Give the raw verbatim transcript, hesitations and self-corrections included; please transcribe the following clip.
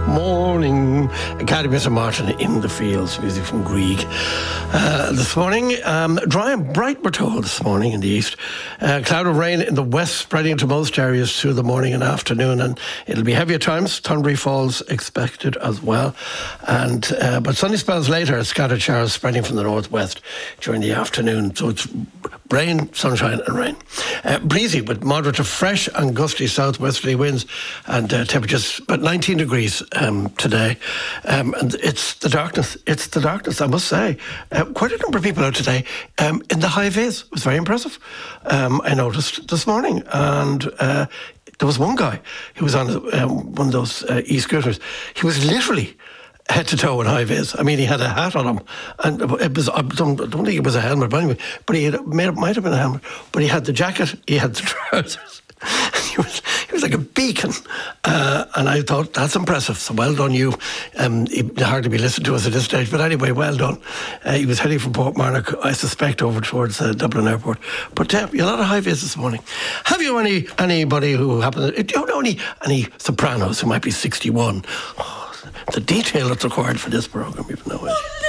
Morning. Academy Mister Martin in the Fields, music from Grieg. Uh, this morning, um, dry and bright, we're told, this morning in the east. Uh, cloud of rain in the west, spreading to most areas through the morning and afternoon, and it'll be heavy at times. Thundery falls expected as well. And uh, but sunny spells later, scattered showers spreading from the northwest during the afternoon. So it's rain, sunshine and rain. Uh, breezy with moderate to fresh and gusty southwesterly winds, and uh, temperatures about nineteen degrees um, today. Um, and it's the darkness. It's the darkness, I must say. Uh, quite a number of people out today um, in the high vis. It was very impressive. Um, I noticed this morning. And uh, there was one guy who was on um, one of those uh, e-scooters. He was literally head to toe in high vis. I mean, he had a hat on him, and it was, I don't, I don't think it was a helmet, but anyway, but he had, it might have been a helmet, but he had the jacket, he had the trousers. He was, he was like a beacon, uh, and I thought, that's impressive. So well done, you. Um, he'd hardly be listened to us at this stage, but anyway, well done. Uh, he was heading from Portmarnock, I suspect, over towards uh, Dublin Airport. But uh, a lot of high vis this morning. Have you any anybody who happens? Do you know any any sopranos who might be sixty-one? Oh, the detail that's required for this programme, you've no idea.